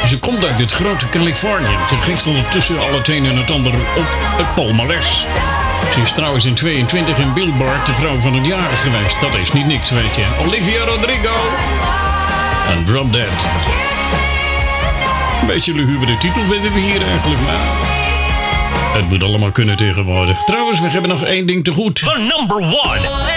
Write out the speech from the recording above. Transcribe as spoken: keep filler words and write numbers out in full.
Ze komt uit het grote Californië. Ze geeft ondertussen al het een en het ander op het palmares. Ze is trouwens in tweeëntwintig in Billboard de vrouw van het jaar geweest. Dat is niet niks, weet je. Olivia Rodrigo. En Drop Dead. Een beetje lugubere titel vinden we hier eigenlijk, maar... het moet allemaal kunnen tegenwoordig. Trouwens, we hebben nog één ding te goed. The number one